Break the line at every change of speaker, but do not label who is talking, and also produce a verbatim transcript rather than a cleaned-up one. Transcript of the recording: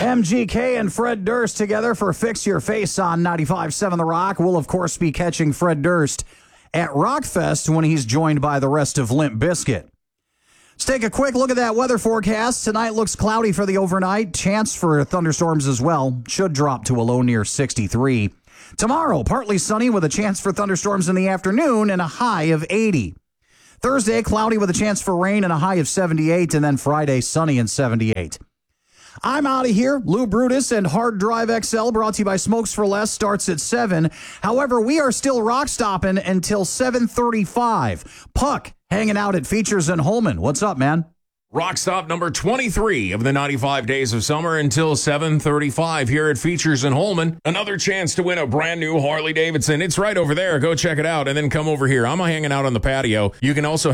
M G K and Fred Durst together for Fix Your Face on ninety-five point seven The Rock. We'll, of course, be catching Fred Durst at Rockfest when he's joined by the rest of Limp Bizkit. Let's take a quick look at that weather forecast. Tonight looks cloudy for the overnight. Chance for thunderstorms as well. Should drop to a low near sixty-three. Tomorrow, partly sunny with a chance for thunderstorms in the afternoon and a high of eighty. Thursday, cloudy with a chance for rain and a high of seventy-eight. And then Friday, sunny and seventy-eight. I'm out of here. Lou Brutus and Hard Drive X L, brought to you by Smokes for Less, starts at seven. However, we are still rock stopping until seven thirty-five. Puck hanging out at Features in Holman. What's up, man?
Rock stop number twenty-three of the ninety-five Days of Summer until seven thirty-five here at Features in Holman. Another chance to win a brand new Harley Davidson. It's right over there. Go check it out and then come over here. I'm hanging out on the patio. You can also